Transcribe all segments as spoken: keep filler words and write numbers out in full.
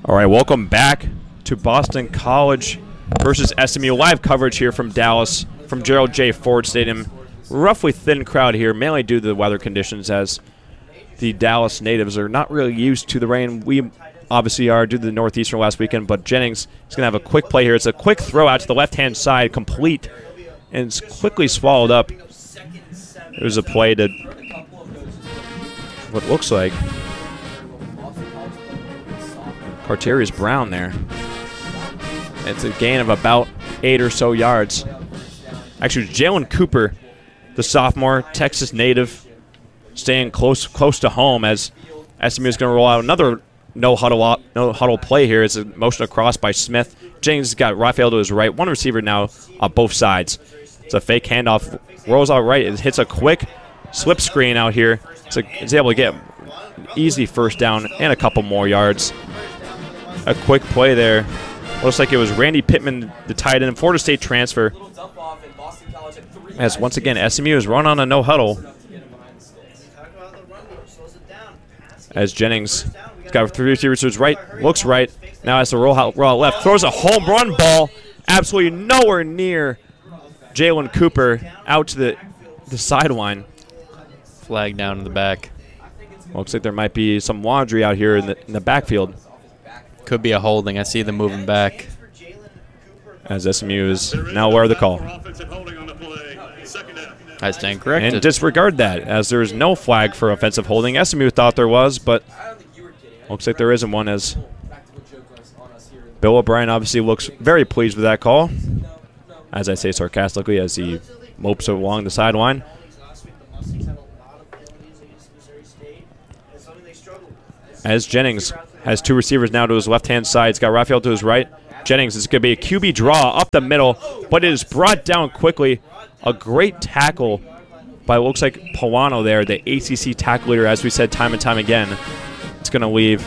All right, welcome back to Boston College versus S M U. Live coverage here from Dallas, from Gerald J. Ford Stadium. Roughly thin crowd here, mainly due to the weather conditions, as the Dallas natives are not really used to the rain. We obviously are due to the northeastern last weekend, but Jennings is going to have a quick play here. It's a quick throw out to the left-hand side, complete, and it's quickly swallowed up. It was a play to what looks like Carterius Brown there. It's a gain of about eight or so yards. Actually, Jalen Cooper, the sophomore, Texas native, staying close close to home as S M U is going to roll out another no huddle no huddle play here. It's a motion across by Smith. Jennings has got Raphael to his right. One receiver now on both sides. It's a fake handoff. Rolls out right. It hits a quick slip screen out here. So it's able to get an easy first down and a couple more yards. A quick play there. Looks like it was Randy Pittman, the tight end, Florida State transfer. As once again, S M U is run on a no huddle. As Jennings has got three receivers to his right, looks right. Now has to roll out, roll out left. Throws a home run ball, absolutely nowhere near Jalen Cooper, out to the, the sideline. Flag down in the back. Looks like there might be some laundry out here in the, in the backfield. Could be a holding. I see them moving back. As S M U is now aware of the call. I stand corrected. And disregard that, as there is no flag for offensive holding. S M U thought there was, but looks like there isn't one, as Bill O'Brien obviously looks very pleased with that call. As I say sarcastically, as he mopes along the sideline. As Jennings has two receivers now to his left-hand side. He's got Raphael to his right. Jennings is going to be a Q B draw up the middle, but it is brought down quickly. A great tackle by, looks like, Pawano there, the A C C tackle leader, as we said time and time again. It's going to leave,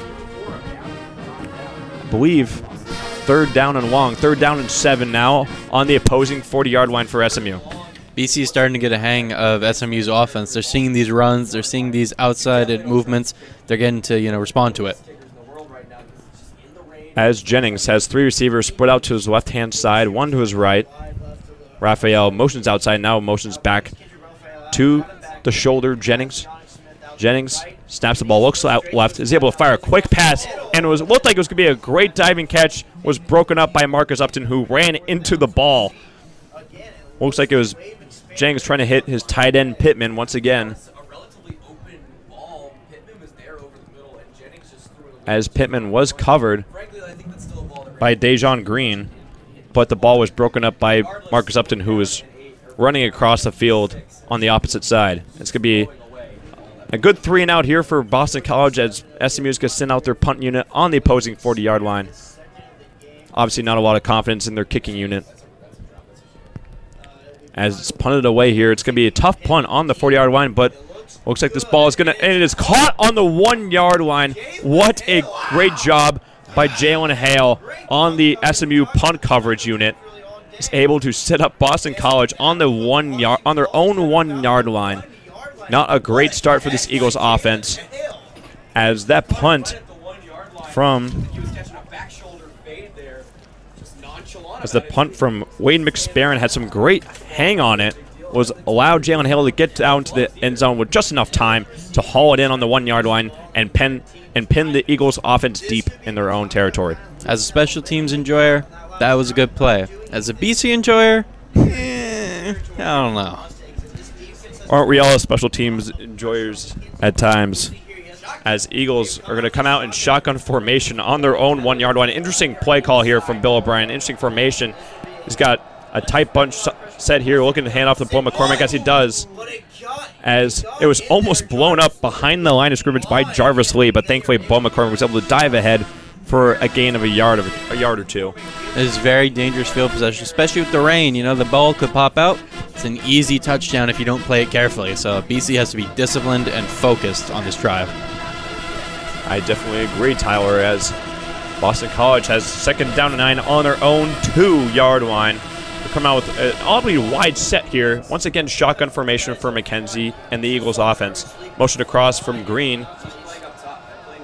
I believe, third down and long. Third down and seven now on the opposing forty-yard line for S M U. B C is starting to get a hang of S M U's offense. They're seeing these runs. They're seeing these outside movements. They're getting to, you know, respond to it. As Jennings has three receivers spread out to his left-hand side, one to his right. Raphael motions outside, now motions back to the shoulder. Jennings. Jennings snaps the ball, looks out left, is able to fire a quick pass, and it was looked like it was going to be a great diving catch. Was broken up by Marcus Upton, who ran into the ball. Looks like it was Jennings trying to hit his tight end Pittman once again. As Pittman was covered by Dejon Green, but the ball was broken up by Marcus Upton, who was running across the field on the opposite side. It's going to be a good three and out here for Boston College, as S M U is going to send out their punt unit on the opposing forty-yard line. Obviously not a lot of confidence in their kicking unit. As it's punted away here, it's going to be a tough punt on the forty-yard line, but looks like this ball is going to, and it is caught on the one-yard line. What a great job by Jalen Hale on the S M U punt coverage unit. He's able to set up Boston College on the one yard, on their own one-yard line. Not a great start for this Eagles offense, as that punt from as the punt from Wade McSparron had some great hang on it, was allowed Jalen Hale to get down to the end zone with just enough time to haul it in on the one-yard line and pin and pin the Eagles' offense deep in their own territory. As a special teams enjoyer, that was a good play. As a B C enjoyer, eh, I don't know. Aren't we all special teams enjoyers at times? As Eagles are going to come out in shotgun formation on their own one-yard line. Interesting play call here from Bill O'Brien. Interesting formation. He's got a tight bunch set here, looking to hand off to Bo McCormick, as he does, as it was almost blown up behind the line of scrimmage by Jarvis Lee, but thankfully Bo McCormick was able to dive ahead for a gain of a yard of a, a yard or two. It is very dangerous field possession, especially with the rain. You know, the ball could pop out. It's an easy touchdown if you don't play it carefully. So B C has to be disciplined and focused on this drive. I definitely agree, Tyler, as Boston College has second down and nine on their own two-yard line. They come out with an oddly wide set here. Once again, shotgun formation for McKenzie and the Eagles offense. Motion across from Green.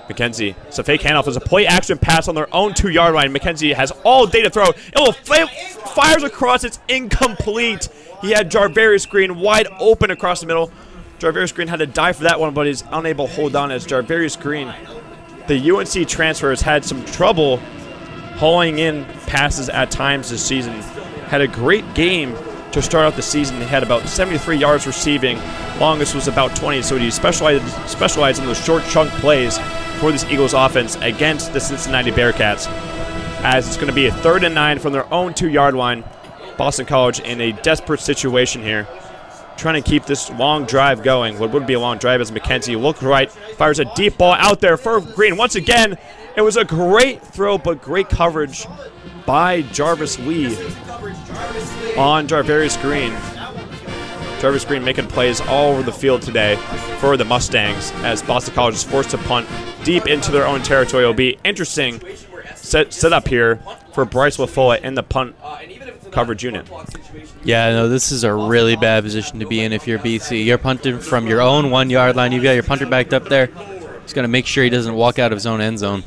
McKenzie, it's a fake handoff. It's a play action pass on their own two-yard line. McKenzie has all day to throw. It will fires across. It's incomplete. He had Jarvarius Green wide open across the middle. Jarvarius Green had to dive for that one, but he's unable to hold on as Jarvarius Green, the U N C transfer, has had some trouble hauling in passes at times this season. Had a great game to start out the season. He had about seventy-three yards receiving. Longest was about twenty, so he specialized, specialized in those short chunk plays for this Eagles offense against the Cincinnati Bearcats. As it's going to be a third and nine from their own two-yard line. Boston College in a desperate situation here, trying to keep this long drive going. What would be a long drive as McKenzie looks right, fires a deep ball out there for Green. Once again, it was a great throw, but great coverage by Jarvis Lee on Jarvarius Green. Jarvis Green making plays all over the field today for the Mustangs as Boston College is forced to punt deep into their own territory. It'll be interesting set, set up here for Bryce LaFollette in the punt coverage unit. Yeah, no, this is a really bad position to be in if you're B C. You're punting from your own one-yard line. You've got your punter backed up there. He's going to make sure he doesn't walk out of his own end zone.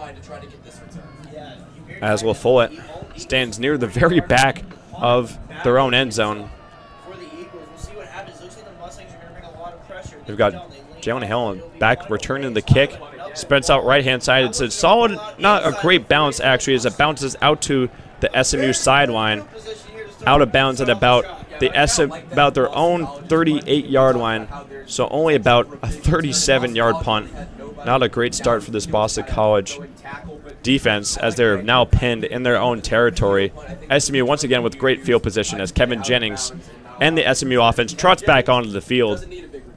As LaFollette stands near the very back of their own end zone. We've got Jalen Hill back returning the kick. Spreads out right-hand side. It's a solid, not a great bounce, actually, as it bounces out to the S M U sideline. Out of bounds at about the S M, about their own thirty-eight-yard line. So only about a thirty-seven-yard punt. Not a great start for this Boston College defense as they're now pinned in their own territory. S M U once again with great field position as Kevin Jennings and the S M U offense trots back onto the field.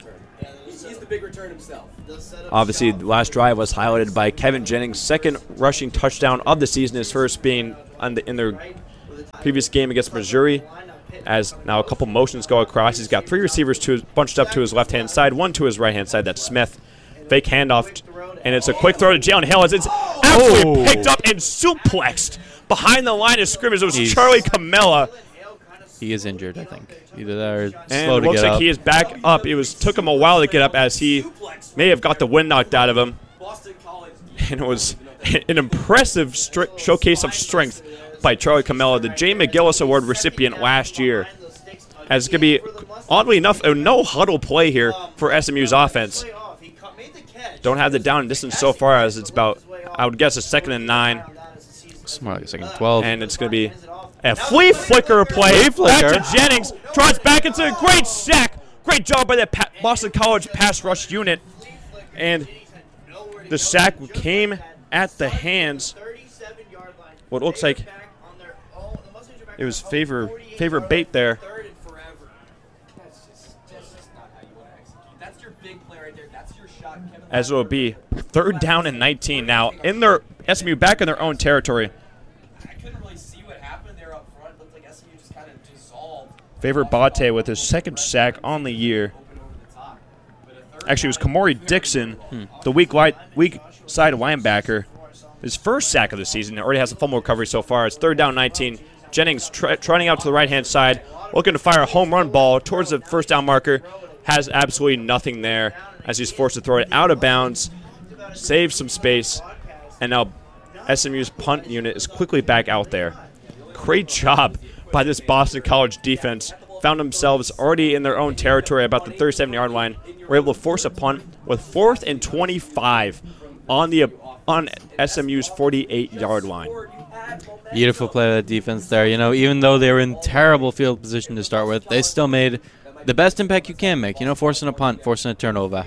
Obviously, the last drive was highlighted by Kevin Jennings' second rushing touchdown of the season, his first being on the, in their previous game against Missouri. As now a couple motions go across. He's got three receivers to his, bunched up to his left-hand side, one to his right-hand side. That's Smith. Fake handoff, and it's a quick throw to Jalen Hill as it's absolutely oh. picked up and suplexed behind the line of scrimmage. It was He's, Charlie Camella. He is injured, I think. Either that or slow and to it looks get like up. he is back up. It was took him a while to get up as he may have got the wind knocked out of him. And it was an impressive showcase of strength by Charlie Camella, the Jay McGillis Award recipient last year. As it's going to be, oddly enough, a no-huddle play here for S M U's offense. Don't have the down and distance so far as it's about, I would guess, a second and nine. It's more like a second and twelve. And it's going to be a flea flicker play. Flea flicker. Back to Jennings. Trots back into a great sack. Great job by the pa Boston College pass rush unit. And the sack came at the hands. What looks like it was favor favor bait there. As it will be third down and nineteen now in their S M U back in their own territory. I couldn't really see what happened there up front. It looked like S M U just kind of dissolved. Favor Bate with his second sack on the year. Actually, it was Kamori Dixon, hmm. the weak, light, weak side linebacker. His first sack of the season. Already has a fumble recovery so far. It's third down nineteen. Jennings tr trotting out to the right-hand side, looking to fire a home run ball towards the first down marker. Has absolutely nothing there as he's forced to throw it out of bounds. Saves some space. And now S M U's punt unit is quickly back out there. Great job by this Boston College defense. Found themselves already in their own territory about the thirty-seven-yard line. Were able to force a punt with fourth and twenty-five on the on S M U's forty-eight-yard line. Beautiful play of that defense there. You know, even though they were in terrible field position to start with, they still made the best impact you can make. You know, forcing a punt, forcing a turnover.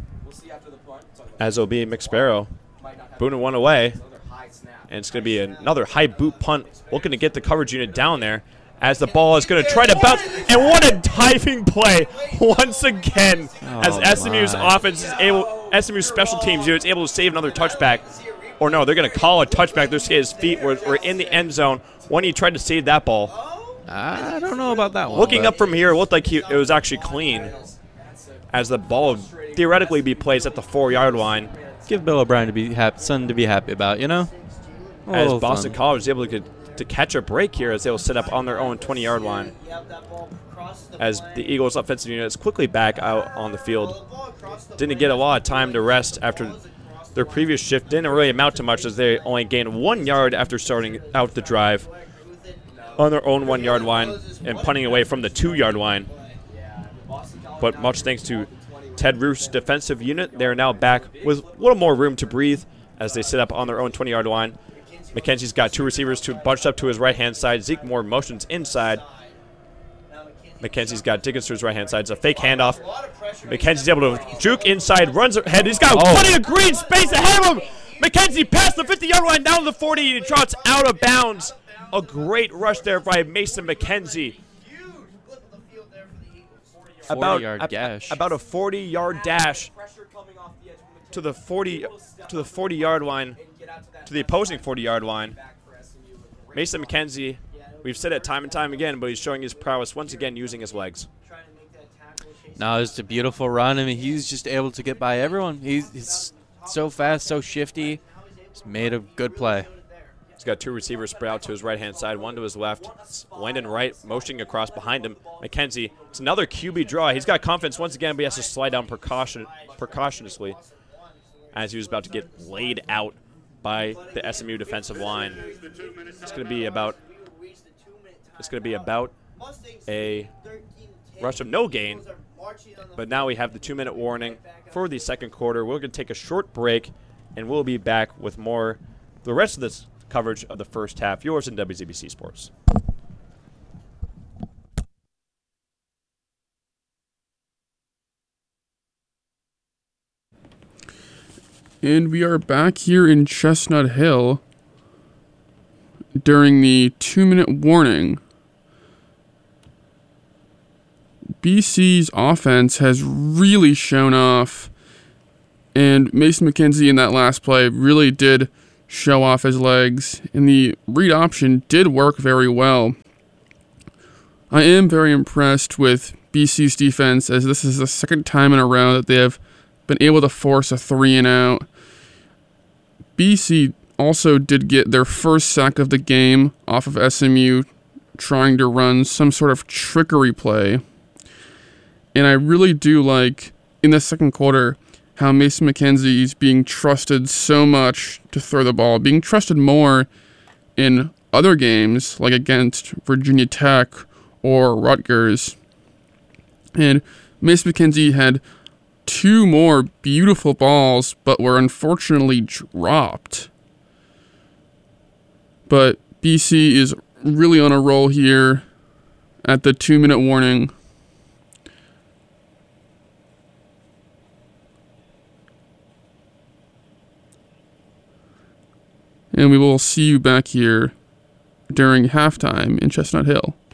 As it'll be McSparrow booting one away. And it's going to be another high boot punt looking to get the coverage unit down there as the ball is going to try to bounce. And what a diving play once again oh as S M U's my. offense is able, S M U's special teams unit is able to save another touchback. Or no, they're going to call a touchback. They're saying his feet were, were in the end zone when he tried to save that ball. I don't know about that one. Looking up from here, it looked like he, it was actually clean as the ball would theoretically be placed at the four-yard line. Give Bill O'Brien to be happy, something to be happy about, you know? As Boston fun. College was able to, to catch a break here as they will set up on their own twenty-yard line. As the Eagles' offensive unit is quickly back out on the field. Didn't get a lot of time to rest after their previous shift didn't really amount to much as they only gained one yard after starting out the drive on their own one-yard line and punting away from the two-yard line. But much thanks to Ted Roof's defensive unit, they are now back with a little more room to breathe as they sit up on their own twenty-yard line. McKenzie's got two receivers to bunched up to his right-hand side. Zeke Moore motions inside. McKenzie's got Dickens to his right-hand side. It's a fake handoff. McKenzie's able to juke inside, runs ahead. He's got oh. plenty of green space ahead of him. McKenzie past the fifty-yard line, down to the forty, and trots out of bounds. A great rush there by Mason McKenzie. About, forty-yard dash. About a forty-yard dash to the forty to the forty-yard line, to the opposing forty-yard line. Mason McKenzie, we've said it time and time again, but he's showing his prowess once again using his legs. No, it's a beautiful run. I mean, he's just able to get by everyone. He's, he's so fast, so shifty. He's made a good play. He's got two receivers spread out to his right-hand side, one to his left. It's Landon Wright motioning across behind him. McKenzie, it's another Q B draw. He's got confidence once again, but he has to slide down precaution, precautionously as he was about to get laid out by the S M U defensive line. It's going to be about it's going to be about a rush of no gain, but now we have the two-minute warning for the second quarter. We're going to take a short break, and we'll be back with more the rest of this coverage of the first half. Yours in W Z B C Sports. And we are back here in Chestnut Hill during the two-minute warning. B C's offense has really shown off, and Mason McKenzie in that last play really did show off his legs, and the read option did work very well. I am very impressed with B C's defense, as this is the second time in a row that they have been able to force a three and out. B C also did get their first sack of the game off of S M U trying to run some sort of trickery play. And I really do like, in the second quarter, how Mason McKenzie is being trusted so much to throw the ball, being trusted more in other games, like against Virginia Tech or Rutgers. And Mason McKenzie had two more beautiful balls, but were unfortunately dropped. But B C is really on a roll here at the two-minute warning. And we will see you back here during halftime in Chestnut Hill.